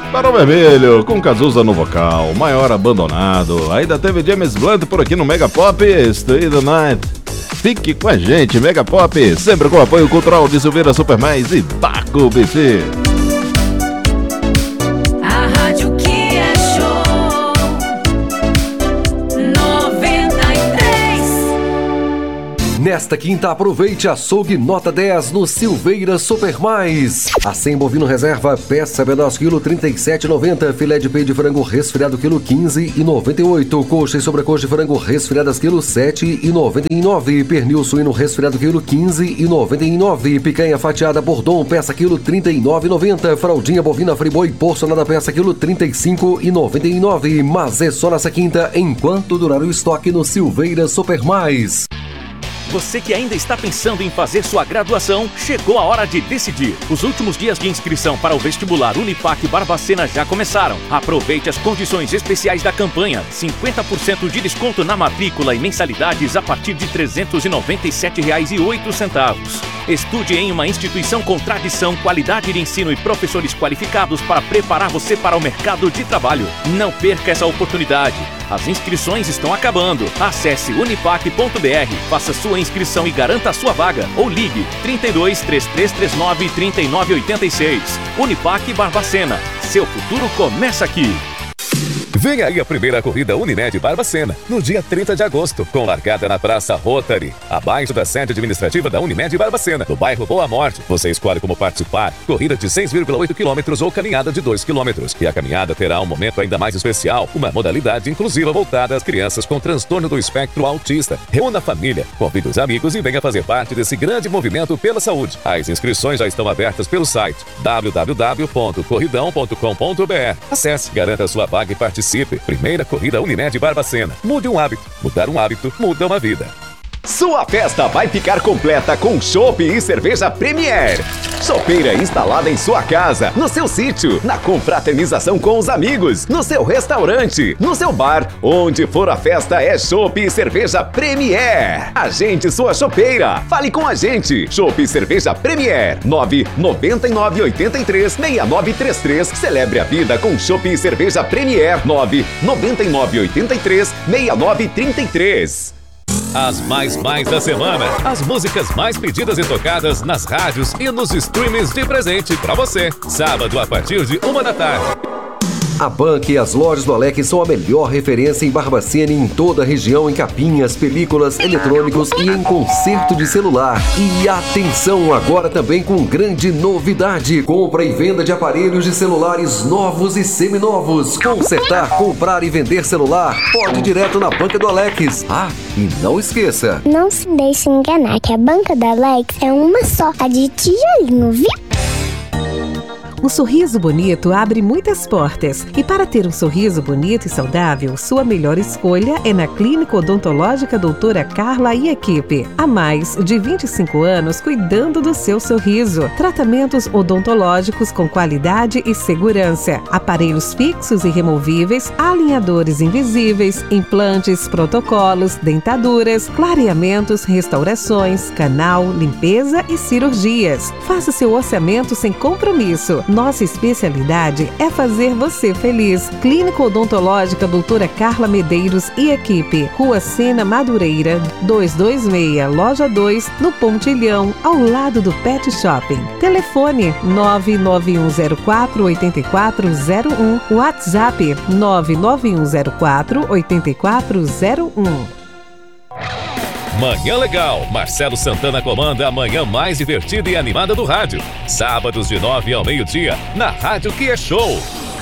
Barão Vermelho, com Cazuza no vocal, Maior Abandonado. Ainda teve James Blunt por aqui no Mega Pop, Stay the Night. Fique com a gente, Mega Pop, sempre com apoio cultural de Silveira Super Mais e Baco BC. Nesta quinta, aproveite açougue nota 10 no Silveira Super Mais. Acém bovino reserva, peça pedaço quilo 37,90. Filé de peito de frango resfriado quilo 15,98. Coxa e sobrecoxa de frango resfriadas quilo 7,99. Pernil suíno resfriado quilo 15,99. Picanha fatiada Bordon, peça quilo 39,90. Fraldinha bovina friboi porcionada, peça quilo 35,99. Mas é só nessa quinta, enquanto durar o estoque no Silveira Super Mais. Você que ainda está pensando em fazer sua graduação, chegou a hora de decidir. Os últimos dias de inscrição para o vestibular Unipac Barbacena já começaram. Aproveite as condições especiais da campanha. 50% de desconto na matrícula e mensalidades a partir de R$ 397,08. Estude em uma instituição com tradição, qualidade de ensino e professores qualificados para preparar você para o mercado de trabalho. Não perca essa oportunidade. As inscrições estão acabando. Acesse unipac.br, faça sua inscrição e garanta a sua vaga. Ou ligue 32 3339 3986. Unipac Barbacena. Seu futuro começa aqui. Vem aí a primeira corrida Unimed Barbacena, no dia 30 de agosto, com largada na Praça Rotary, abaixo da sede administrativa da Unimed Barbacena, no bairro Boa Morte. Você escolhe como participar, corrida de 6,8 km ou caminhada de 2 km. E a caminhada terá um momento ainda mais especial, uma modalidade inclusiva voltada às crianças com transtorno do espectro autista. Reúna a família, convide os amigos e venha fazer parte desse grande movimento pela saúde. As inscrições já estão abertas pelo site www.corridão.com.br. Acesse, garanta sua vaga e participe. Primeira corrida Unimed Barbacena. Mude um hábito. Mudar um hábito muda uma vida. Sua festa vai ficar completa com chopp e cerveja Premier. Chopeira instalada em sua casa, no seu sítio, na confraternização com os amigos, no seu restaurante, no seu bar. Onde for a festa é chopp e cerveja Premier. Agende sua chopeira. Fale com a gente. Chopp e cerveja Premier. 999836933. Celebre a vida com chopp e cerveja Premier. 999836933. As mais da semana. As músicas mais pedidas e tocadas nas rádios e nos streamings de presente pra você. Sábado a partir de 1 da tarde. A Bank e as lojas do Alec são a melhor referência em Barbacena e em toda a região, em capinhas, películas, eletrônicos e em conserto de celular. E atenção, agora também com grande novidade: compra e venda de aparelhos de celulares novos e seminovos. Consertar, comprar e vender celular, pode ir direto na Banca do Alex. Ah, e não esqueça, não se deixe enganar que a Banca do Alex é uma só, a de tijolinho, viu? Um sorriso bonito abre muitas portas. E para ter um sorriso bonito e saudável, sua melhor escolha é na Clínica Odontológica Doutora Carla e equipe. Há mais de 25 anos cuidando do seu sorriso. Tratamentos odontológicos com qualidade e segurança. Aparelhos fixos e removíveis, alinhadores invisíveis, implantes, protocolos, dentaduras, clareamentos, restaurações, canal, limpeza e cirurgias. Faça seu orçamento sem compromisso. Nossa especialidade é fazer você feliz. Clínica Odontológica Doutora Carla Medeiros e equipe. Rua Sena Madureira, 226, Loja 2, no Pontilhão, ao lado do Pet Shopping. Telefone 99104-8401. WhatsApp 99104-8401. Manhã Legal. Marcelo Santana comanda a manhã mais divertida e animada do rádio. Sábados de 9 ao meio-dia, na Rádio Que é Show.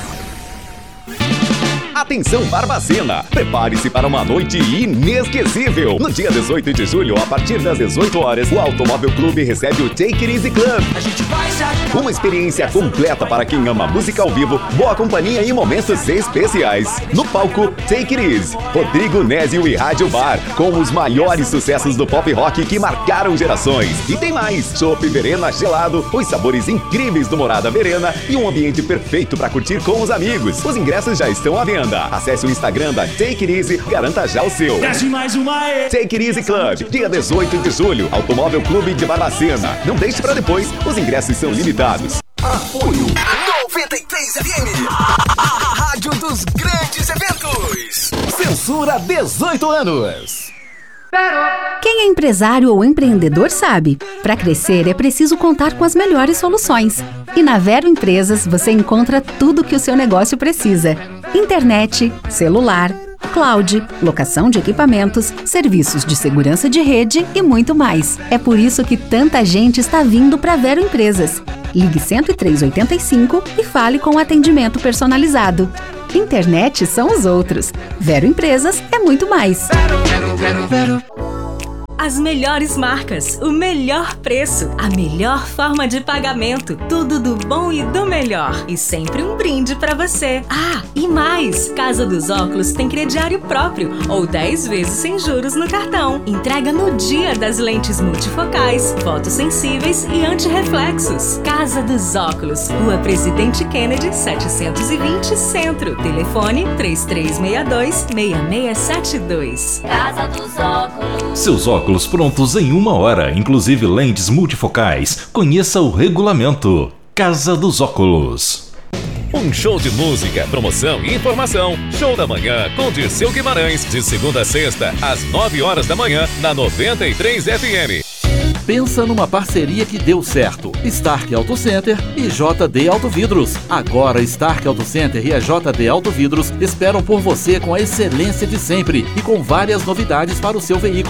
Atenção Barbacena, prepare-se para uma noite inesquecível. No dia 18 de julho, a partir das 18 horas, o Automóvel Clube recebe o Take It Easy Club. Uma experiência completa para quem ama música ao vivo, boa companhia e momentos especiais. No palco, Take It Easy, Rodrigo Nézio e Rádio Bar, com os maiores sucessos do pop rock que marcaram gerações. E tem mais, chopp Verena gelado, os sabores incríveis do Morada Verena e um ambiente perfeito para curtir com os amigos. Os ingressos já estão à venda. Acesse o Instagram da Take It Easy, garanta já o seu. Take It Easy Club, dia 18 de julho, Automóvel Clube de Barbacena. Não deixe para depois, os ingressos são limitados. Apoio 93. 93 FM, a rádio dos grandes eventos. Censura 18 anos. Quem é empresário ou empreendedor sabe, para crescer é preciso contar com as melhores soluções. E na Vero Empresas você encontra tudo que o seu negócio precisa: internet, celular, cloud, locação de equipamentos, serviços de segurança de rede e muito mais. É por isso que tanta gente está vindo para Vero Empresas. Ligue 10385 e fale com atendimento personalizado. Internet são os outros. Vero Empresas é muito mais. Vero. As melhores marcas, o melhor preço, a melhor forma de pagamento, tudo do bom e do melhor. E sempre um brinde pra você. Ah, e mais! Casa dos Óculos tem crediário próprio ou 10 vezes sem juros no cartão. Entrega no dia das lentes multifocais, fotossensíveis e antirreflexos. Casa dos Óculos, Rua Presidente Kennedy, 720 Centro. Telefone 3362-6672. Casa dos Óculos. Seus óculos prontos em 1 hora, inclusive lentes multifocais. Conheça o regulamento. Casa dos Óculos. Um show de música, promoção e informação. Show da Manhã com Dirceu Guimarães, de segunda a sexta, às 9 horas da manhã, na 93 FM. Pensa numa parceria que deu certo. Stark Auto Center e JD Auto Vidros. Agora Stark Auto Center e a JD Auto Vidros esperam por você com a excelência de sempre e com várias novidades para o seu veículo.